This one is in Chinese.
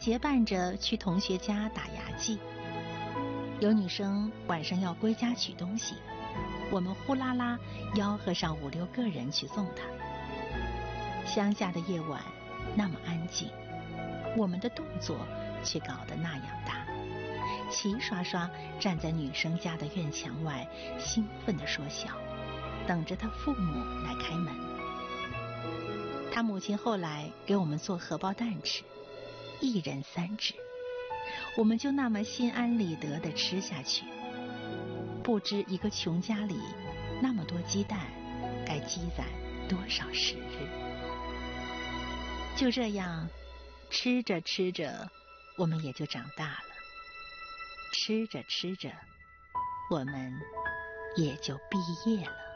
结伴着去同学家打牙祭。有女生晚上要归家取东西，我们呼啦啦吆喝上5、6个人去送她。乡下的夜晚那么安静，我们的动作却搞得那样大，齐刷刷站在女生家的院墙外，兴奋地说笑，等着她父母来开门。她母亲后来给我们做荷包蛋吃，1人3只，我们就那么心安理得地吃下去。不知一个穷家里那么多鸡蛋该积攒多少时日。就这样吃着吃着，我们也就长大了，吃着吃着，我们也就毕业了。